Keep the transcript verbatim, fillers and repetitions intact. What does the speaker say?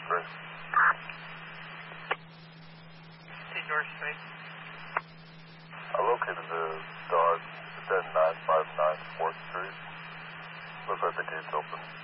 Chris. T. George Street. I located the Dodge. It's at nine five nine fourth Street. Looks like the gate's open.